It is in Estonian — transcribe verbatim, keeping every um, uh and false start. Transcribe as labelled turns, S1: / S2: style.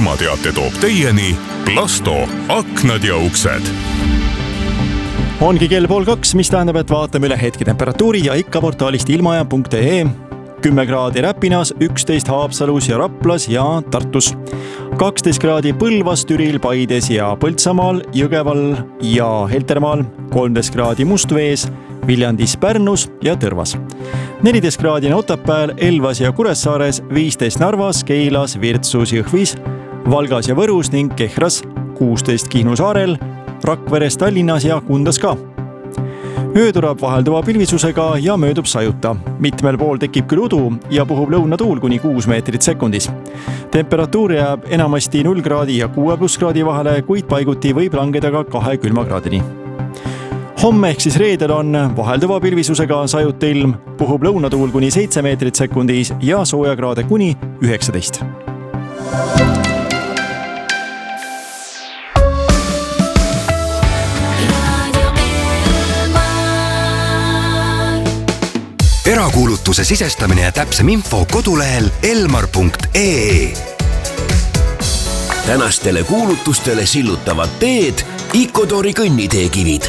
S1: ilmateate toob teieni Plasto aknad ja uksed.
S2: Ongi kell pool kaks, mis tähendab, et vaatame üle hetketemperatuuri ja ikka portaalist ilmaja punkt ee. kümme kraadi Räpinas, üksteist Haapsalus ja Raplas ja Tartus. kaksteist kraadi Põlvas, Türil, Paides ja Põltsamaal, Jõgeval ja Heltermaal. kolmteist kraadi Mustvees, Viljandis, Pärnus ja Tõrvas. neliteist kraadi Otepääl, Elvas ja Kuressaares, viisteist Narvas, Keilas, Virtsus, Jõhvis, Valgas ja Võrus ning Kehras, kuusteist Kihnu saarel, Rakveres, Tallinnas ja Kundas ka. Öö tuleb vahelduva pilvisusega ja möödub sajuta. Mitmel pool tekib küll udu ja puhub lõunatuul kuni kuus meetrit sekundis. Temperatuur jääb enamasti null kraadi ja kuue pluss kraadi vahele, kuid paiguti võib langeda ka kahe külma kraadini. Homme ehk siis reedel on vahelduva pilvisusega sajuta ilm, puhub lõunatuul kuni seitse meetrit sekundis ja soojakraade kuni üheksateist.
S3: Erakuulutuse sisestamine ja täpsem info kodulehel elmar punkt ee.
S4: Tänastele kuulutustele sillutavad teed Icodori kõnniteekivid.